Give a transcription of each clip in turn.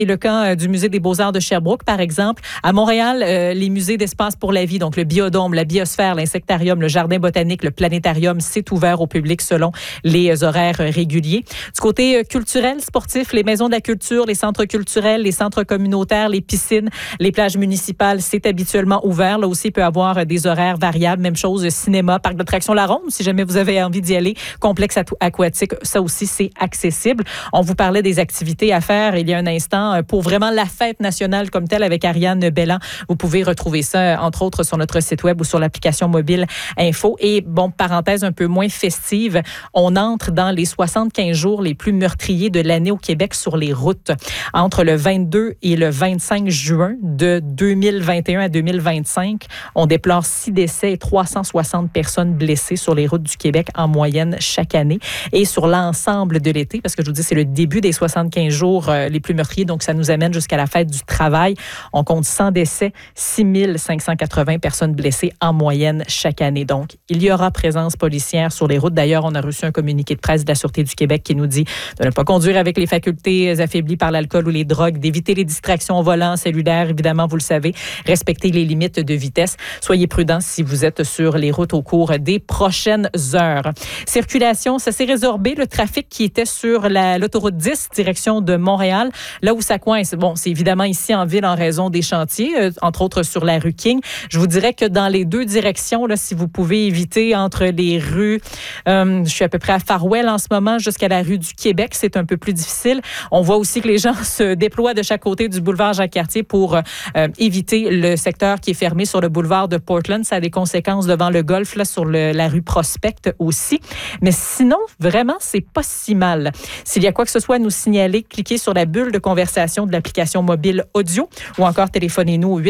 C'est le cas du Musée des Beaux-Arts de Sherbrooke, par exemple. À Montréal, les musées d'espace pour la vie, donc le biodôme, la biosphère, l'insectarium, le jardin botanique, le planétarium, c'est ouvert au public selon les horaires réguliers. Du côté culturel, sportif, les maisons de la culture, les centres culturels, les centres communautaires, les piscines, les plages municipales, c'est habituellement ouvert. Là aussi, il peut y avoir des horaires variables. Même chose, cinéma, parc d'attractions La Ronde, si jamais vous avez envie d'y aller. Complexe aquatique, ça aussi, c'est accessible. On vous parlait des activités à faire il y a un instant pour vraiment la fête nationale comme telle avec Ariane Bellan. Vous pouvez retrouver ça, entre autres, sur notre site web ou sur l'application mobile Info. Et bon, parenthèse un peu moins festive, on entre dans les 75 jours les plus meurtriers de l'année au Québec sur les routes. Entre le 22 et le 25 juin de 2021 à 2025, on déplore 6 décès et 360 personnes blessées sur les routes du Québec en moyenne chaque année. Et sur l'ensemble de l'été, parce que je vous dis, c'est le début des 75 jours les plus meurtriers, donc ça nous amène jusqu'à la fête du travail. On compte 100 décès, 6 580 personnes blessées en moyenne chaque année. Donc, il y aura présence policière sur les routes. D'ailleurs, on a reçu un communiqué de presse de la Sûreté du Québec qui nous dit de ne pas conduire avec les facultés affaiblies par l'alcool ou les drogues, d'éviter les distractions au volant, cellulaire, évidemment, vous le savez, respecter les limites de vitesse. Soyez prudents si vous êtes sur les routes au cours des prochaines heures. Circulation, ça s'est résorbé. Le trafic qui était sur l'autoroute 10, direction de Montréal, là où ça coince. Bon, c'est évidemment ici en ville en raison des chantiers, entre autres sur la rue King. Je vous dirais que dans les deux directions, là, si vous pouvez éviter entre les rues, je suis à peu près à Farwell en ce moment, jusqu'à la rue du Québec, c'est un peu plus difficile. On voit aussi que les gens se déploient de chaque côté du boulevard Jacques-Cartier pour éviter le secteur qui est fermé sur le boulevard de Portland. Ça a des conséquences devant le golf, là, sur la rue Prospect aussi. Mais sinon, vraiment, c'est pas si mal. S'il y a quoi que ce soit à nous signaler, cliquez sur la bulle de conversation de l'application mobile audio ou encore téléphonez-nous au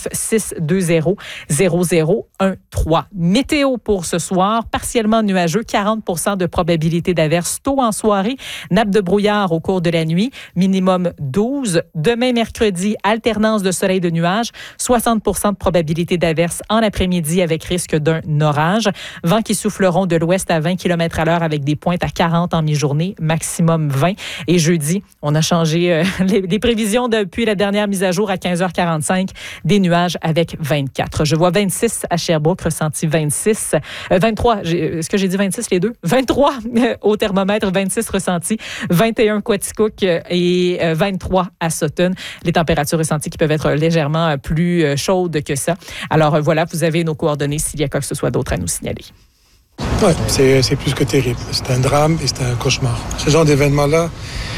819-620-0013. Météo pour ce soir, partiellement nuageux, 40% de probabilité d'averse tôt en soirée, nappe de brouillard au cours de la nuit, minimum 12. Demain, mercredi, alternance de soleil et de nuages, 60% de probabilité d'averse en après-midi avec risque d'un orage. Vents qui souffleront de l'ouest à 20 km/h avec des pointes à 40 en mi-journée, maximum 20. Et jeudi, on a changé les prévisions depuis la dernière mise à jour à 15h45, des nuages avec 24. Je vois 26 à Sherbrooke, ressenti 26. 23, est-ce que j'ai dit 26 les deux? 23 au thermomètre, 26 ressenti, 21 Quaticook et 23 à Sutton. Les températures ressenties qui peuvent être légèrement plus chaudes que ça. Alors voilà, vous avez nos coordonnées s'il y a quoi que ce soit d'autre à nous signaler. Oui, c'est plus que terrible. C'est un drame et c'est un cauchemar. Ce genre d'événement-là,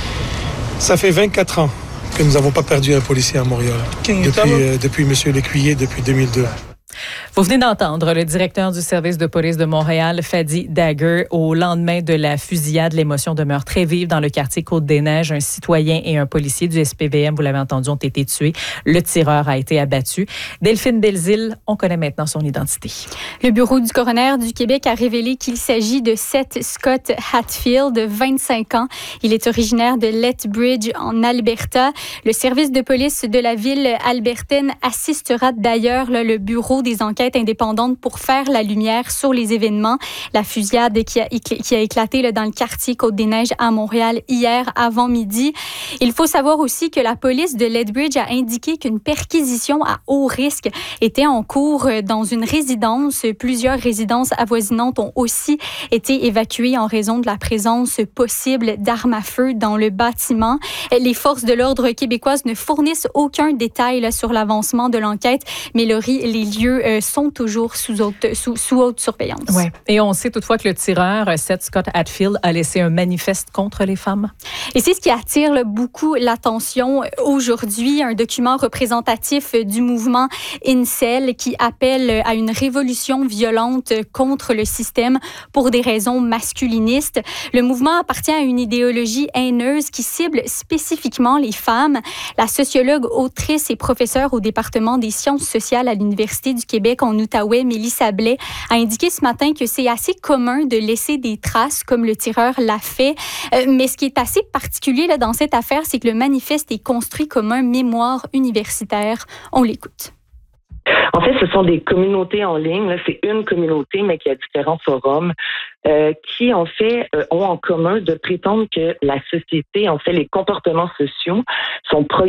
ça fait 24 ans que nous n'avons pas perdu un policier à Montréal. Depuis M. Lécuyer, depuis 2002. Vous venez d'entendre le directeur du service de police de Montréal, Fadi Dagger, au lendemain de la fusillade. L'émotion demeure très vive dans le quartier Côte-des-Neiges. Un citoyen et un policier du SPVM, vous l'avez entendu, ont été tués. Le tireur a été abattu. Delphine Belzile, on connaît maintenant son identité. Le bureau du coroner du Québec a révélé qu'il s'agit de Seth Scott Hatfield, 25 ans. Il est originaire de Lethbridge, en Alberta. Le service de police de la ville albertaine assistera d'ailleurs le bureau des enquêtes indépendantes pour faire la lumière sur les événements. La fusillade qui a éclaté dans le quartier Côte-des-Neiges à Montréal hier avant midi. Il faut savoir aussi que la police de Lethbridge a indiqué qu'une perquisition à haut risque était en cours dans une résidence. Plusieurs résidences avoisinantes ont aussi été évacuées en raison de la présence possible d'armes à feu dans le bâtiment. Les forces de l'ordre québécoises ne fournissent aucun détail sur l'avancement de l'enquête, mais les lieux sont toujours sous haute surveillance. Ouais. Et on sait toutefois que le tireur, Seth Scott Hatfield, a laissé un manifeste contre les femmes. Et c'est ce qui attire beaucoup l'attention aujourd'hui. Un document représentatif du mouvement Incel qui appelle à une révolution violente contre le système pour des raisons masculinistes. Le mouvement appartient à une idéologie haineuse qui cible spécifiquement les femmes. La sociologue, autrice et professeure au département des sciences sociales à l'Université du Québec en Outaouais, Mélissa Blais, a indiqué ce matin que c'est assez commun de laisser des traces comme le tireur l'a fait. Mais ce qui est assez particulier dans cette affaire, c'est que le manifeste est construit comme un mémoire universitaire. On l'écoute. En fait, ce sont des communautés en ligne. Là, c'est une communauté, mais qui a différents forums qui, en fait, ont en commun de prétendre que la société, en fait, les comportements sociaux sont